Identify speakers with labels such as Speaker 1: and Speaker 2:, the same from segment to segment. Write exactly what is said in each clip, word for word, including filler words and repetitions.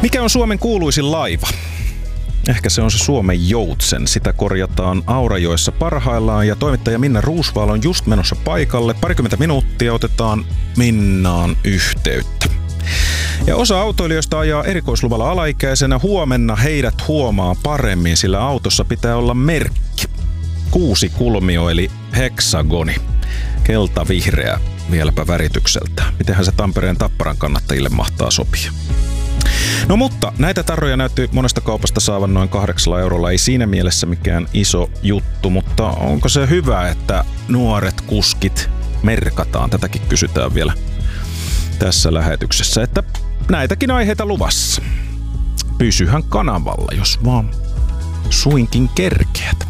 Speaker 1: Mikä on Suomen kuuluisin laiva? Ehkä se on se Suomen Joutsen. Sitä korjataan Aurajoessa parhaillaan ja toimittaja Minna Ruusvaal on just menossa paikalle. Parikymmentä minuuttia otetaan Minnaan yhteyttä. Ja osa autoilijoista ajaa erikoisluvalla alaikäisenä. Huomenna heidät huomaa paremmin, sillä autossa pitää olla merkki. Kuusi kulmio eli heksagoni. Kelta-vihreä vieläpä väritykseltä. Mitenhän se Tampereen Tapparan kannattajille mahtaa sopia? No mutta näitä tarroja näytti monesta kaupasta saavan noin kahdeksalla eurolla. Ei siinä mielessä mikään iso juttu, mutta onko se hyvä, että nuoret kuskit merkataan? Tätäkin kysytään vielä tässä lähetyksessä, että näitäkin aiheita luvassa. Pysyhän kanavalla, jos vaan suinkin kerkeät.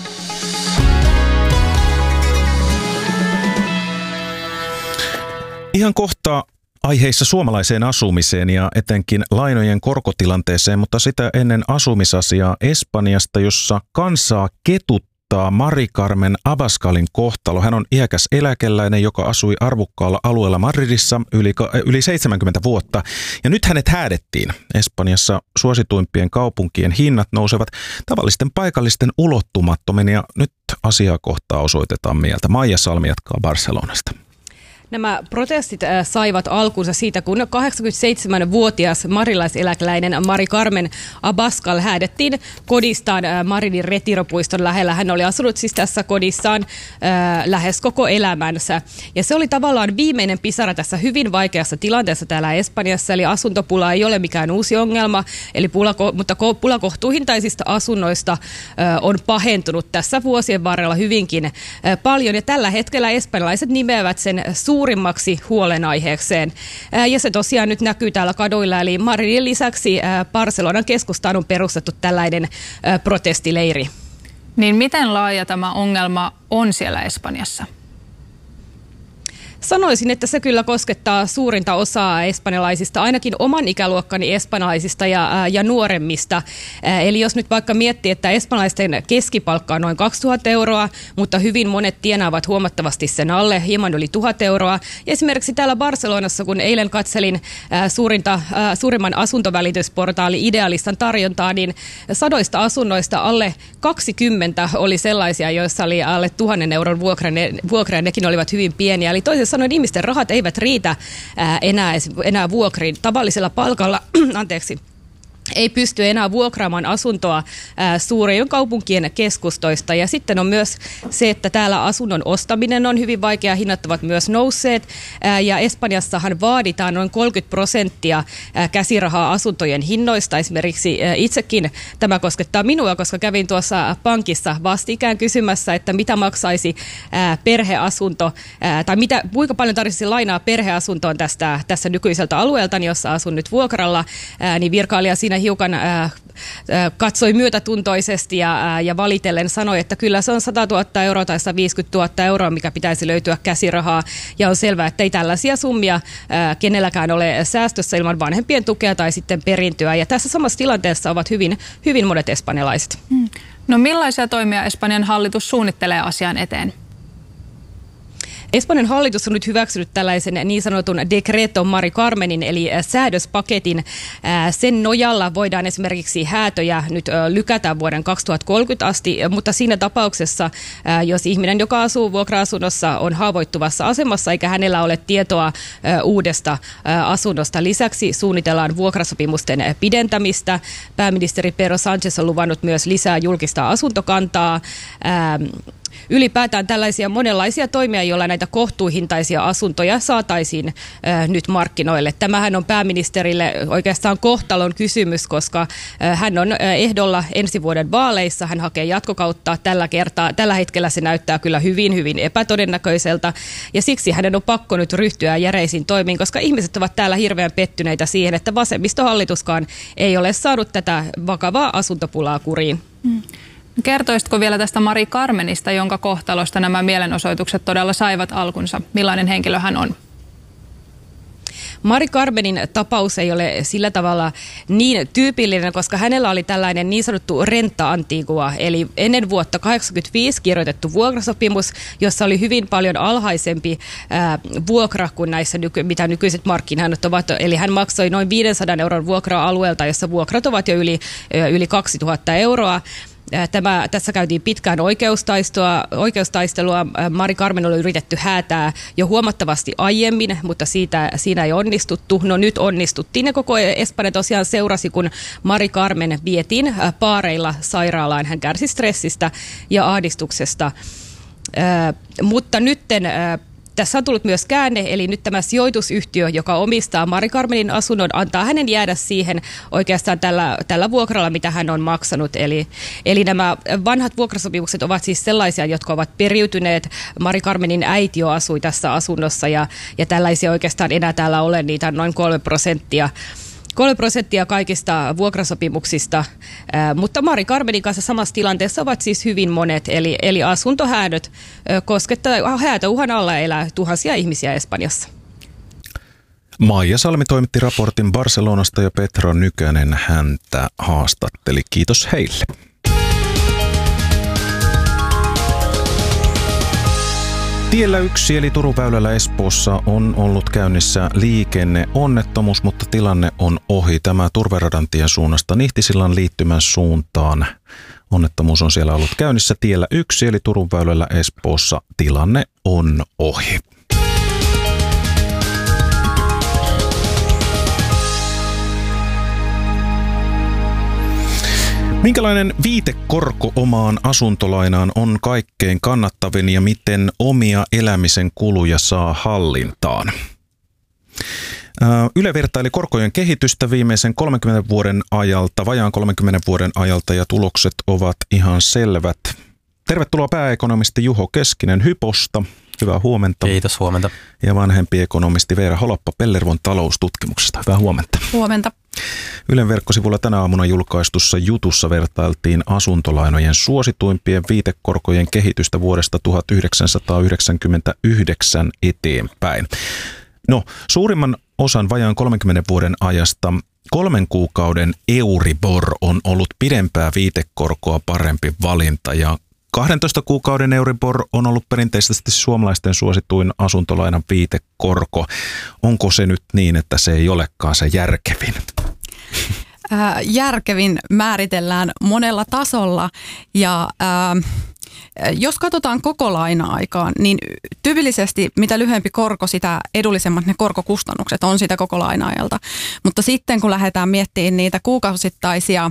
Speaker 1: Ihan kohta aiheissa suomalaiseen asumiseen ja etenkin lainojen korkotilanteeseen, mutta sitä ennen asumisasiaa Espanjasta, jossa kansaa ketuttaa Mari Carmen Abascalin kohtalo. Hän on iäkäs eläkeläinen, joka asui arvokkaalla alueella Madridissa yli, yli seitsemänkymmentä vuotta. Ja nyt hänet häädettiin. Espanjassa suosituimpien kaupunkien hinnat nousevat tavallisten paikallisten ulottumattomin ja nyt asiaa kohtaa osoitetaan mieltä. Maija Salmi jatkaa Barcelonasta.
Speaker 2: Nämä protestit saivat alkunsa siitä, kun kahdeksankymmentäseitsemänvuotias marilaiseläkeläinen Mari Carmen Abascal häädettiin kodistaan Madridin Retiropuiston lähellä. Hän oli asunut siis tässä kodissaan äh, lähes koko elämänsä. Ja se oli tavallaan viimeinen pisara tässä hyvin vaikeassa tilanteessa täällä Espanjassa. Eli asuntopula ei ole mikään uusi ongelma, eli pula, mutta pula kohtuuhintaisista asunnoista äh, on pahentunut tässä vuosien varrella hyvinkin äh, paljon. Ja tällä hetkellä espanjalaiset nimeävät sen suurimmaksi huolenaiheekseen. Ja se tosiaan nyt näkyy täällä kaduilla, eli Madridin lisäksi Barcelonan keskustaan on perustettu tällainen protestileiri.
Speaker 3: Niin miten laaja tämä ongelma on siellä Espanjassa?
Speaker 2: Sanoisin, että se kyllä koskettaa suurinta osaa espanjalaisista, ainakin oman ikäluokkani espanjalaisista ja, ja nuoremmista. Eli jos nyt vaikka miettii, että espanjalaisten keskipalkka on noin kaksituhatta euroa, mutta hyvin monet tienaavat huomattavasti sen alle, hieman yli tuhat euroa. Ja esimerkiksi täällä Barcelonassa, kun eilen katselin suurinta, suurimman asuntovälitysportaali Idealistan tarjontaa, niin sadoista asunnoista alle kaksikymmentä oli sellaisia, joissa oli alle tuhannen euron vuokra, vuokra ja nekin olivat hyvin pieniä. Eli toisin sanoen ihmisten rahat eivät riitä ää, enää, enää vuokriin tavallisella palkalla, anteeksi, ei pysty enää vuokraamaan asuntoa ää, suurien kaupunkien keskustoista. Ja sitten on myös se, että täällä asunnon ostaminen on hyvin vaikeaa, hinnat ovat myös nousseet. Ää, ja Espanjassahan vaaditaan noin kolmekymmentä prosenttia ää, käsirahaa asuntojen hinnoista. Esimerkiksi ää, itsekin tämä koskettaa minua, koska kävin tuossa pankissa vastikään kysymässä, että mitä maksaisi ää, perheasunto, ää, tai mitä, kuinka paljon tarvitsisi lainaa perheasuntoon tästä, tässä nykyiseltä alueelta, jossa asun nyt vuokralla, ää, niin virkailija siinä hiukan äh, katsoi myötätuntoisesti ja, äh, ja valitellen sanoi, että kyllä se on sata tuhatta euroa tai sata viisikymmentätuhatta euroa, mikä pitäisi löytyä käsirahaa. Ja on selvää, että ei tällaisia summia äh, kenelläkään ole säästössä ilman vanhempien tukea tai sitten perintöä. Ja tässä samassa tilanteessa ovat hyvin, hyvin monet espanjalaiset.
Speaker 3: Hmm. No millaisia toimia Espanjan hallitus suunnittelee asian eteen?
Speaker 2: Espanjan hallitus on nyt hyväksynyt tällaisen niin sanotun Decreto Mari Carmenin, eli säädöspaketin. Sen nojalla voidaan esimerkiksi häätöjä nyt lykätä vuoden kaksituhattakolmekymmentä asti, mutta siinä tapauksessa, jos ihminen, joka asuu vuokra-asunnossa, on haavoittuvassa asemassa eikä hänellä ole tietoa uudesta asunnosta. Lisäksi suunnitellaan vuokrasopimusten pidentämistä. Pääministeri Pedro Sánchez on luvannut myös lisää julkista asuntokantaa. Ylipäätään tällaisia monenlaisia toimia, joilla näitä kohtuuhintaisia asuntoja saataisiin äh, nyt markkinoille. Tämähän on pääministerille oikeastaan kohtalon kysymys, koska äh, hän on äh, ehdolla ensi vuoden vaaleissa. Hän hakee jatkokautta tällä kertaa. Tällä hetkellä se näyttää kyllä hyvin, hyvin epätodennäköiseltä. Ja siksi hänen on pakko nyt ryhtyä järeisiin toimiin, koska ihmiset ovat täällä hirveän pettyneitä siihen, että vasemmistohallituskaan ei ole saanut tätä vakavaa asuntopulaa kuriin.
Speaker 3: Mm. Kertoisitko vielä tästä Mari Carmenista, jonka kohtalosta nämä mielenosoitukset todella saivat alkunsa? Millainen henkilö hän on?
Speaker 2: Mari Carmenin tapaus ei ole sillä tavalla niin tyypillinen, koska hänellä oli tällainen niin sanottu renta antigua, eli ennen vuotta kahdeksankymmentäviisi kirjoitettu vuokrasopimus, jossa oli hyvin paljon alhaisempi ää, vuokra kuin näissä, nyky- mitä nykyiset markkinat ovat. Eli hän maksoi noin viisisataa euron vuokraa alueelta, jossa vuokrat ovat jo yli, yli kaksituhatta euroa. Tämä, tässä käytiin pitkään oikeustaistelua. oikeustaistelua. Mari Carmen oli yritetty häätää jo huomattavasti aiemmin, mutta siitä, siinä ei onnistuttu. No nyt onnistuttiin ja koko Espanja tosiaan seurasi, kun Mari Carmen vietiin paareilla sairaalaan. Hän kärsi stressistä ja ahdistuksesta. Äh, mutta nytten äh, tässä on tullut myös käänne, eli nyt tämä sijoitusyhtiö, joka omistaa Mari Carmenin asunnon, antaa hänen jäädä siihen oikeastaan tällä, tällä vuokralla, mitä hän on maksanut. Eli, eli nämä vanhat vuokrasopimukset ovat siis sellaisia, jotka ovat periytyneet. Mari Carmenin äiti jo asui tässä asunnossa ja, ja tällaisia oikeastaan enää täällä ole, niitä noin kolme prosenttia. Kolme prosenttia kaikista vuokrasopimuksista, ää, mutta Mari Carmenin kanssa samassa tilanteessa ovat siis hyvin monet, eli, eli asuntohäädöt koskettaa, häätöuhan alla elää tuhansia ihmisiä Espanjassa.
Speaker 1: Maija Salmi toimitti raportin Barcelonasta ja Petra Nykänen häntä haastatteli. Kiitos heille. Tiellä yksi eli Turun väylällä Espoossa on ollut käynnissä liikenneonnettomuus, mutta tilanne on ohi. Tämä Turveradan tien suunnasta Nihtisillan liittymän suuntaan. Onnettomuus on siellä ollut käynnissä tiellä yksi eli Turun väylällä Espoossa. Tilanne on ohi. Minkälainen viitekorko omaan asuntolainaan on kaikkein kannattavin ja miten omia elämisen kuluja saa hallintaan? Yle vertaili korkojen kehitystä viimeisen kolmenkymmenen vuoden ajalta, vajaan kolmenkymmenen vuoden ajalta ja tulokset ovat ihan selvät. Tervetuloa pääekonomisti Juho Keskinen Hyposta. Hyvää huomenta.
Speaker 4: Kiitos, huomenta.
Speaker 1: Ja vanhempi ekonomisti Veera Holappa Pellervon taloustutkimuksesta. Hyvää huomenta.
Speaker 3: Huomenta.
Speaker 1: Ylen verkkosivulla tänä aamuna julkaistussa jutussa vertailtiin asuntolainojen suosituimpien viitekorkojen kehitystä vuodesta tuhatyhdeksänsataayhdeksänkymmentäyhdeksän eteenpäin. No, suurimman osan vajaan kolmenkymmenen vuoden ajasta kolmen kuukauden Euribor on ollut pidempää viitekorkoa parempi valinta ja kahdentoista kuukauden Euribor on ollut perinteisesti suomalaisten suosituin asuntolainan viitekorko. Onko se nyt niin, että se ei olekaan se järkevin?
Speaker 3: Äh, järkevin määritellään monella tasolla ja äh, jos katsotaan koko laina-aikaa, niin tyypillisesti mitä lyhyempi korko, sitä edullisemmat ne korkokustannukset on sitä koko laina-ajalta. Mutta sitten kun lähdetään miettimään niitä kuukausittaisia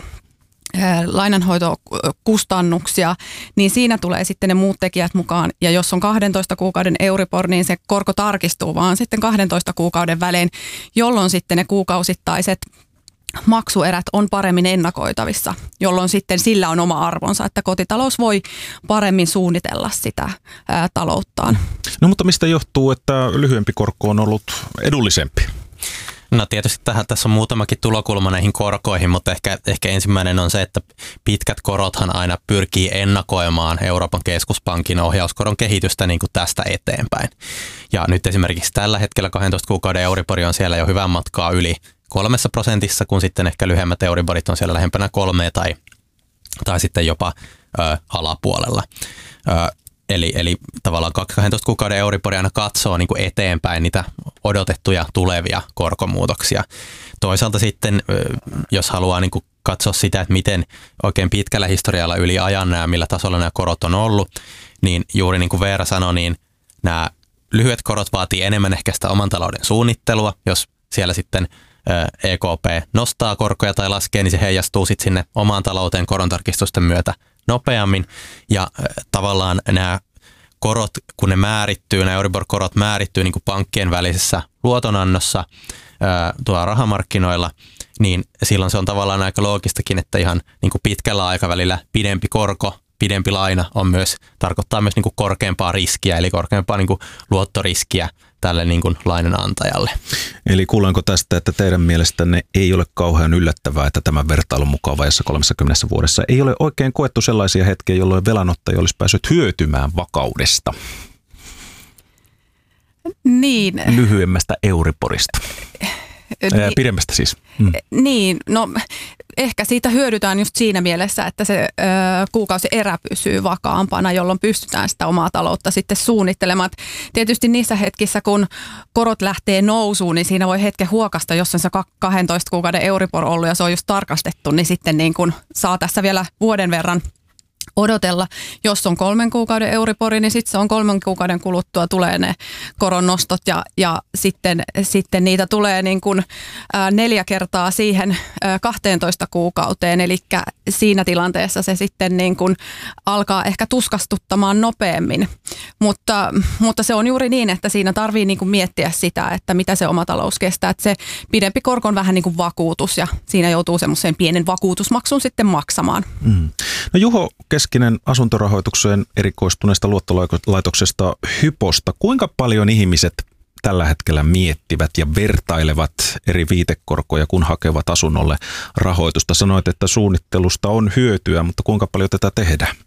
Speaker 3: lainanhoitokustannuksia, niin siinä tulee sitten ne muut tekijät mukaan. Ja jos on kahdentoista kuukauden Euribor, niin se korko tarkistuu vaan sitten kahdentoista kuukauden välein, jolloin sitten ne kuukausittaiset maksuerät on paremmin ennakoitavissa, jolloin sitten sillä on oma arvonsa, että kotitalous voi paremmin suunnitella sitä ää, talouttaan.
Speaker 1: No mutta mistä johtuu, että lyhyempi korko on ollut edullisempi?
Speaker 4: No tietysti tähän, tässä on muutamakin tulokulma näihin korkoihin, mutta ehkä, ehkä ensimmäinen on se, että pitkät korothan aina pyrkii ennakoimaan Euroopan keskuspankin ohjauskoron kehitystä niin kuin tästä eteenpäin. Ja nyt esimerkiksi tällä hetkellä kahdentoista kuukauden Euribor on siellä jo hyvän matkaa yli kolmessa prosentissa, kun sitten ehkä lyhyemmät Euriborit on siellä lähempänä kolmea tai, tai sitten jopa ö, alapuolella. Ö, Eli, eli tavallaan kahdentoista kuukauden Euribor aina katsoo niin kuin eteenpäin niitä odotettuja tulevia korkomuutoksia. Toisaalta sitten, jos haluaa niin kuin katsoa sitä, että miten oikein pitkällä historialla yli ajan nämä, millä tasolla nämä korot on ollut, niin juuri niin kuin Veera sanoi, niin nämä lyhyet korot vaatii enemmän ehkä sitä oman talouden suunnittelua. Jos siellä sitten E K P nostaa korkoja tai laskee, niin se heijastuu sitten sinne omaan talouteen korontarkistusten myötä nopeammin ja äh, tavallaan nämä korot, kun ne määrittyy, nämä Euribor-korot määrittyy niin kuin pankkien välisessä luotonannossa äh, tuolla rahamarkkinoilla, niin silloin se on tavallaan aika loogistakin, että ihan niin kuin pitkällä aikavälillä pidempi korko, pidempi laina on myös, tarkoittaa myös niin kuin korkeampaa riskiä, eli korkeampaa niin kuin luottoriskiä tälle niin kuin lainanantajalle.
Speaker 1: Eli kuulenko tästä, että teidän mielestänne ei ole kauhean yllättävää, että tämän vertailun mukaan vajassa kolmekymmentä vuodessa ei ole oikein koettu sellaisia hetkiä, jolloin velanottaja olisi päässyt hyötymään vakaudesta?
Speaker 3: Niin.
Speaker 1: lyhyemmästä Euriborista. Niin, pidemmästä siis. Mm.
Speaker 3: Niin, no ehkä siitä hyödytään just siinä mielessä, että se ö, kuukausierä pysyy vakaampana, jolloin pystytään sitä omaa taloutta sitten suunnittelemaan. Tietysti niissä hetkissä, kun korot lähtee nousuun, niin siinä voi hetken huokasta, jos on se kahdentoista kuukauden Euribor ollut ja se on just tarkastettu, niin sitten niin kun saa tässä vielä vuoden verran odotella. Jos on kolmen kuukauden Euribori, niin sitten se on kolmen kuukauden kuluttua tulee ne koronnostot ja, ja sitten, sitten niitä tulee niin kuin ä, neljä kertaa siihen ä, kahteentoista kuukauteen. Eli siinä tilanteessa se sitten niin kuin alkaa ehkä tuskastuttamaan nopeammin. Mutta, mutta se on juuri niin, että siinä tarvii niin kuin miettiä sitä, että mitä se oma talous kestää. Että se pidempi korko on vähän niin kuin vakuutus ja siinä joutuu semmoiseen pienen vakuutusmaksun sitten maksamaan.
Speaker 1: Mm. No Juho Keskinen asuntorahoitukseen erikoistuneesta luottolaitoksesta Hyposta. Kuinka paljon ihmiset tällä hetkellä miettivät ja vertailevat eri viitekorkoja, kun hakevat asunnolle rahoitusta? Sanoit, että suunnittelusta on hyötyä, mutta kuinka paljon tätä tehdään?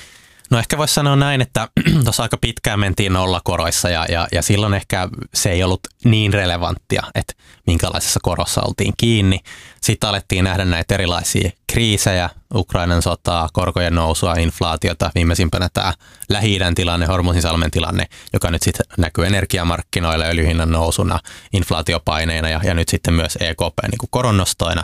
Speaker 4: No ehkä voisi sanoa näin, että tuossa aika pitkään mentiin nollakoroissa ja, ja, ja silloin ehkä se ei ollut niin relevanttia, että minkälaisessa korossa oltiin kiinni. Sitten alettiin nähdä näitä erilaisia kriisejä, Ukrainan sotaa, korkojen nousua, inflaatiota, viimeisimpänä tämä Lähi-idän tilanne, Hormuzinsalmen tilanne, joka nyt sitten näkyy energiamarkkinoilla, öljyhinnan nousuna, inflaatiopaineina ja, ja nyt sitten myös E K P niin kuin koronnostoina.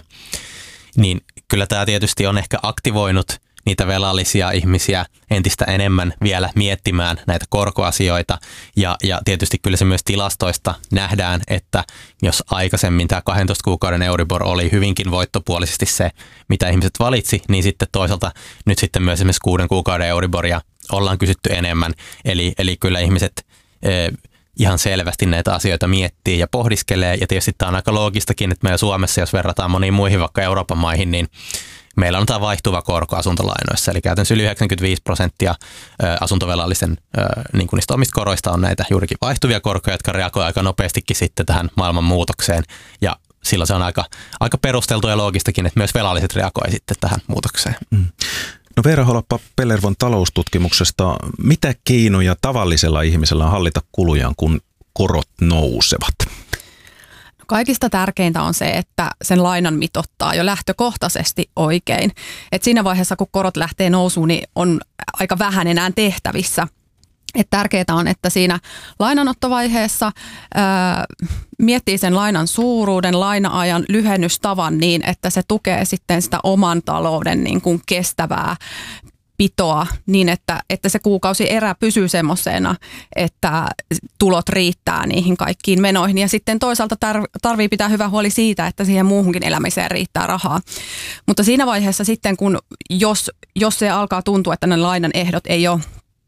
Speaker 4: Niin kyllä tämä tietysti on ehkä aktivoinut niitä velallisia ihmisiä entistä enemmän vielä miettimään näitä korkoasioita. Ja, ja tietysti kyllä se myös tilastoista nähdään, että jos aikaisemmin tämä kahdentoista kuukauden Euribor oli hyvinkin voittopuolisesti se, mitä ihmiset valitsi, niin sitten toisaalta nyt sitten myös esimerkiksi kuuden kuukauden Euriboria ollaan kysytty enemmän. Eli, eli kyllä ihmiset eh, ihan selvästi näitä asioita miettii ja pohdiskelee. Ja tietysti tämä on aika loogistakin, että meillä Suomessa, jos verrataan moniin muihin vaikka Euroopan maihin, niin meillä on tämä vaihtuva korko asuntolainoissa, eli käytännössä yli yhdeksänkymmentäviisi prosenttia asuntovelallisten niin kuin niistä omista koroista on näitä juurikin vaihtuvia korkoja, jotka reagoivat aika nopeastikin sitten tähän maailman muutokseen. Ja silloin se on aika, aika perusteltu ja loogistakin, että myös velalliset reagoivat sitten tähän muutokseen. Mm.
Speaker 1: No Veera Holoppa-Pellervon taloustutkimuksesta, mitä keinoja tavallisella ihmisellä on hallita kulujaan, kun korot nousevat?
Speaker 3: Kaikista tärkeintä on se, että sen lainan mitottaa jo lähtökohtaisesti oikein. Et siinä vaiheessa, kun korot lähtee nousuun, niin on aika vähän enää tehtävissä. Et tärkeää on, että siinä lainanottovaiheessa ää, miettii sen lainan suuruuden, laina-ajan lyhennystavan niin, että se tukee sitten sitä oman talouden niin kuin kestävää pitoa niin, että, että se kuukausierä pysyy semmoisena, että tulot riittää niihin kaikkiin menoihin. Ja sitten toisaalta tarvii pitää hyvä huoli siitä, että siihen muuhunkin elämiseen riittää rahaa. Mutta siinä vaiheessa sitten, kun jos, jos se alkaa tuntua, että ne lainan ehdot ei ole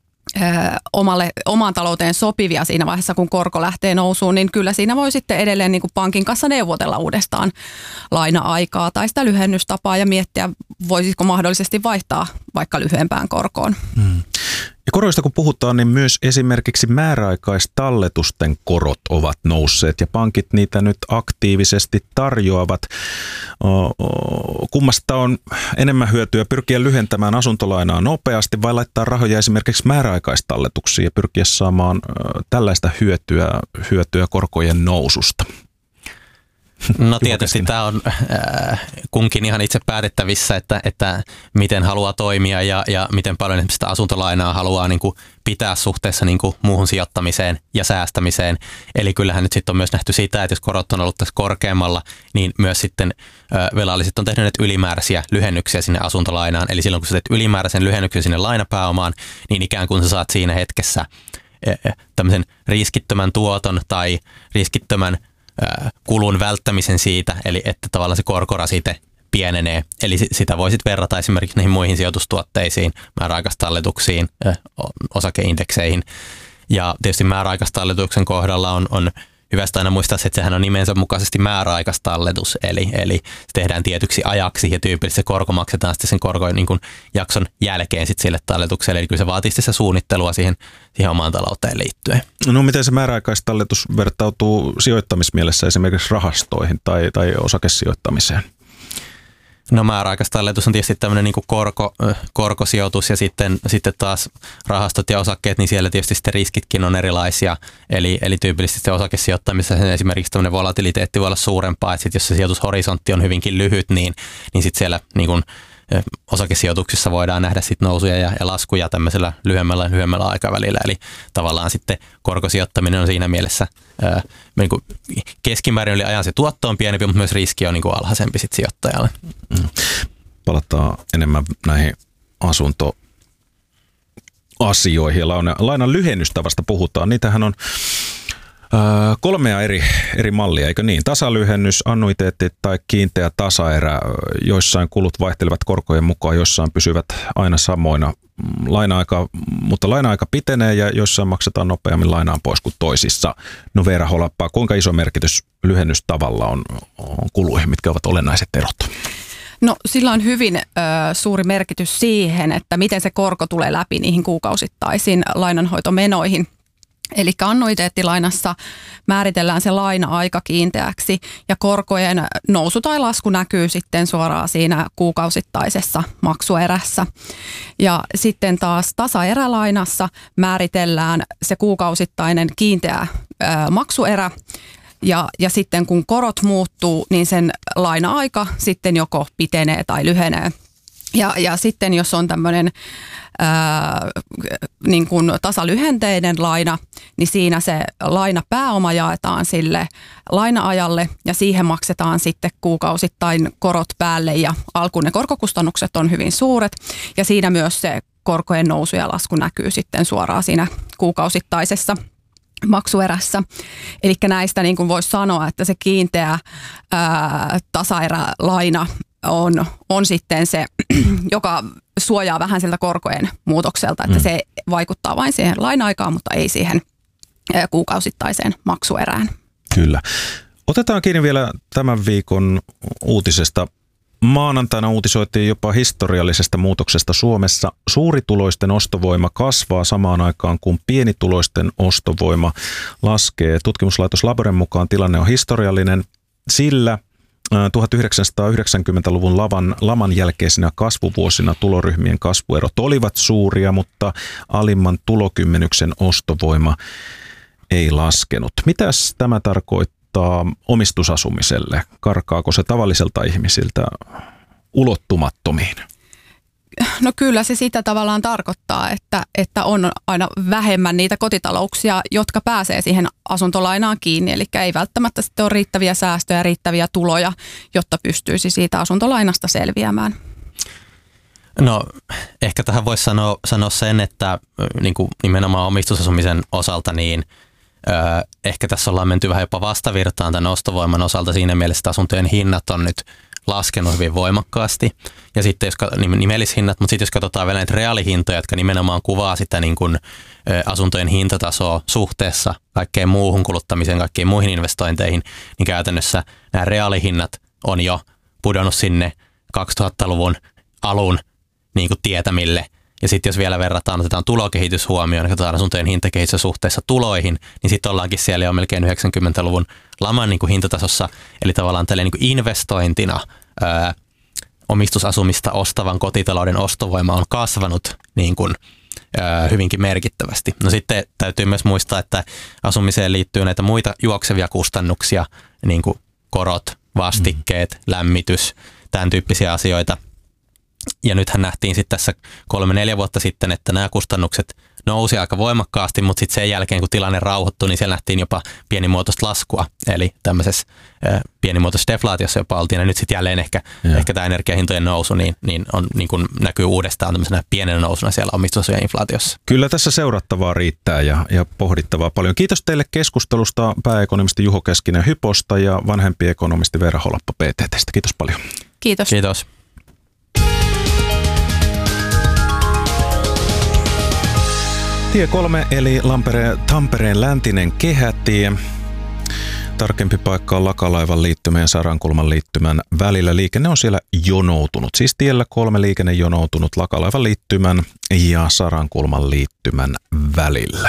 Speaker 3: omalle, omaan talouteen sopivia siinä vaiheessa, kun korko lähtee nousuun, niin kyllä siinä voi sitten edelleen niin kuin pankin kanssa neuvotella uudestaan laina-aikaa tai sitä lyhennystapaa ja miettiä, voisiko mahdollisesti vaihtaa vaikka lyhyempään korkoon. Hmm.
Speaker 1: Ja koroista kun puhutaan, niin myös esimerkiksi määräaikaistalletusten korot ovat nousseet ja pankit niitä nyt aktiivisesti tarjoavat. Kummasta on enemmän hyötyä pyrkiä lyhentämään asuntolainaa nopeasti vai laittaa rahoja esimerkiksi määräaikaistalletuksiin ja pyrkiä saamaan tällaista hyötyä, hyötyä korkojen noususta?
Speaker 4: No tietysti tämä on äh, kunkin ihan itse päätettävissä, että, että miten haluaa toimia ja, ja miten paljon esimerkiksi sitä asuntolainaa haluaa niin kuin pitää suhteessa niin kuin muuhun sijoittamiseen ja säästämiseen. Eli kyllähän nyt sitten on myös nähty sitä, että jos korot on ollut tässä korkeammalla, niin myös sitten äh, velalliset on tehnyt näitä ylimääräisiä lyhennyksiä sinne asuntolainaan. Eli silloin kun sä teet ylimääräisen lyhennyksen sinne lainapääomaan, niin ikään kuin sä saat siinä hetkessä äh, tämmöisen riskittömän tuoton tai riskittömän kulun välttämisen siitä, eli että tavallaan se korkorasite pienenee. Eli sitä voisit verrata esimerkiksi näihin muihin sijoitustuotteisiin, määräaikaistalletuksiin, osakeindekseihin. Ja tietysti määräaikaistalletuksen kohdalla on, on hyvästä aina muistaa, että sehän on nimensä mukaisesti määräaikaistalletus, eli, eli se tehdään tietyksi ajaksi ja tyypillisesti se korko maksetaan sitten sen korkoin niin kuin jakson jälkeen sitten sille talletukselle. Eli kyllä se vaatii sitä suunnittelua siihen, siihen omaan talouteen liittyen.
Speaker 1: No miten se määräaikaistalletus vertautuu sijoittamismielessä esimerkiksi rahastoihin tai, tai osakesijoittamiseen?
Speaker 4: No määräaikaista talletus on tietysti tämmöinen niin kuin korko, korkosijoitus ja sitten, sitten taas rahastot ja osakkeet, niin siellä tietysti sitten riskitkin on erilaisia. Eli, eli tyypillisesti se osakesijoittamisessa esimerkiksi tämmöinen volatiliteetti voi olla suurempaa, että sit jos se sijoitushorisontti on hyvinkin lyhyt, niin, niin sitten siellä niin kuin osakesijoituksissa voidaan nähdä sit nousuja ja, ja laskuja tämmöisellä lyhyemmällä, lyhyemmällä aikavälillä. Eli tavallaan sitten korkosijoittaminen on siinä mielessä ää, niin kuin keskimäärin yli ajan se tuotto on pienempi, mutta myös riski on niin kuin alhaisempi sit sijoittajalle.
Speaker 1: Mm. Palataan enemmän näihin asuntoasioihin ja lainan, lainan lyhennystavasta puhutaan. Niitähän on kolmea eri, eri mallia, eikö niin? Tasalyhennys, annuiteetti tai kiinteä tasaerä. Joissain kulut vaihtelevat korkojen mukaan, joissain pysyvät aina samoina. Laina-aika, mutta laina-aika pitenee ja joissain maksetaan nopeammin lainaan pois kuin toisissa. No Veera Holappaa, kuinka iso merkitys lyhennystavalla on, on kuluihin? Mitkä ovat olennaiset erot?
Speaker 3: No sillä on hyvin ö, suuri merkitys siihen, että miten se korko tulee läpi niihin kuukausittaisiin lainanhoitomenoihin. Eli annuiteettilainassa määritellään se laina-aika kiinteäksi ja korkojen nousu tai lasku näkyy sitten suoraan siinä kuukausittaisessa maksuerässä. Ja sitten taas tasaerälainassa määritellään se kuukausittainen kiinteä ö, maksuerä. Ja, ja sitten kun korot muuttuu, niin sen laina-aika sitten joko pitenee tai lyhenee. Ja, ja sitten jos on tämmöinen ää, niin kuin tasalyhenteinen laina, niin siinä se lainapääoma jaetaan sille laina-ajalle ja siihen maksetaan sitten kuukausittain korot päälle ja alkuun ne korkokustannukset on hyvin suuret ja siinä myös se korkojen nousu ja lasku näkyy sitten suoraan siinä kuukausittaisessa maksuerässä. Eli näistä niin kuin voisi sanoa, että se kiinteä ää, tasaerälaina on, on sitten se, joka suojaa vähän siltä korkojen muutokselta, että mm. se vaikuttaa vain siihen laina-aikaan, mutta ei siihen ää, kuukausittaiseen maksuerään.
Speaker 1: Kyllä. Otetaan kiinni vielä tämän viikon uutisesta. Maanantaina uutisoitiin jopa historiallisesta muutoksesta Suomessa. Suurituloisten ostovoima kasvaa samaan aikaan, kun pienituloisten ostovoima laskee. Tutkimuslaitos Laboren mukaan tilanne on historiallinen, sillä tuhatyhdeksänsataayhdeksänkymmentäluvun laman, laman jälkeisinä kasvuvuosina tuloryhmien kasvuerot olivat suuria, mutta alimman tulokymmenyksen ostovoima ei laskenut. Mitäs tämä tarkoittaa omistusasumiselle? Karkaako se tavalliselta ihmisiltä ulottumattomiin?
Speaker 3: No kyllä se sitä tavallaan tarkoittaa, että, että on aina vähemmän niitä kotitalouksia, jotka pääsee siihen asuntolainaan kiinni. Eli ei välttämättä sitten ole riittäviä säästöjä, riittäviä tuloja, jotta pystyisi siitä asuntolainasta selviämään.
Speaker 4: No ehkä tähän voisi sanoa, sanoa sen, että niin kuin nimenomaan omistusasumisen osalta niin Öö, ehkä tässä ollaan menty vähän jopa vastavirtaan tämän ostovoiman osalta siinä mielessä, että asuntojen hinnat on nyt laskenut hyvin voimakkaasti. Ja sitten jos nimellishinnat, mutta sitten jos katsotaan vielä näitä reaalihintoja, jotka nimenomaan kuvaa sitä niin kuin, ö, asuntojen hintatasoa suhteessa kaikkeen muuhun kuluttamiseen, kaikkiin muihin investointeihin, niin käytännössä nämä reaalihinnat on jo pudonnut sinne kaksituhattaluvun alun niin kuin tietämille. Ja sitten jos vielä verrataan, otetaan tulokehitys huomioon, katsotaan asuntojen hintakehitys suhteessa tuloihin, niin sitten ollaankin siellä jo melkein yhdeksänkymmentäluvun laman niin kuin hintatasossa. Eli tavallaan tällainen niin kuin investointina ää, omistusasumista ostavan kotitalouden ostovoima on kasvanut niin kuin, ää, hyvinkin merkittävästi. No sitten täytyy myös muistaa, että asumiseen liittyy näitä muita juoksevia kustannuksia, niin kuin korot, vastikkeet, mm. lämmitys, tämän tyyppisiä asioita. Ja nythän nähtiin sitten tässä kolme neljä vuotta sitten, että nämä kustannukset nousi aika voimakkaasti, mutta sitten sen jälkeen, kun tilanne rauhoittui, niin siellä nähtiin jopa pienimuotoista laskua. Eli tämmöisessä äh, pienimuotoisessa deflaatiossa jopa oltiin. Ja nyt sitten jälleen ehkä, ehkä tämä energiahintojen nousu niin, niin on, niin kuin näkyy uudestaan tämmöisenä pienenä nousuna siellä omistusasujen inflaatiossa. Kyllä
Speaker 1: tässä seurattavaa riittää ja, ja pohdittavaa paljon. Kiitos teille keskustelusta pääekonomisti Juho Keskinen Hyposta ja vanhempi ekonomisti Veera Holappa P T T:stä. Kiitos paljon.
Speaker 3: Kiitos.
Speaker 4: Kiitos.
Speaker 1: Tie kolme eli Lampere, Tampereen läntinen kehätie. Tarkempi paikka on Lakalaivan liittymän ja Sarankulman liittymän välillä. Liikenne on siellä jonoutunut. Siis tiellä kolme liikenne jonoutunut Lakalaivan liittymän ja Sarankulman liittymän välillä.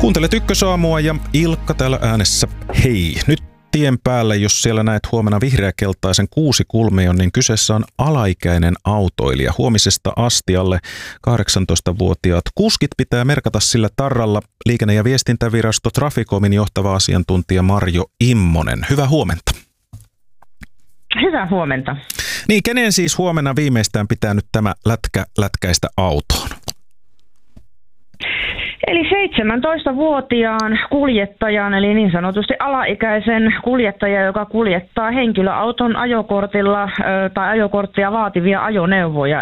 Speaker 1: Kuuntelet Ykkösaamua ja Ilkka täällä äänessä. Hei, nyt tien päällä, jos siellä näet huomenna vihreäkeltaisen kuusikulmion, niin kyseessä on alaikäinen autoilija. Huomisesta asti alle kahdeksantoistavuotiaat kuskit pitää merkata sillä tarralla. Liikenne- ja viestintävirasto Traficomin johtava asiantuntija Marjo Immonen. Hyvää huomenta.
Speaker 5: Hyvää huomenta.
Speaker 1: Niin, kenen siis huomenna viimeistään pitää nyt tämä lätkä lätkäistä autoon?
Speaker 5: Eli seitsemäntoistavuotiaan kuljettajan, eli niin sanotusti alaikäisen kuljettaja, joka kuljettaa henkilöauton ajokortilla ö, tai ajokorttia vaativia ajoneuvoja.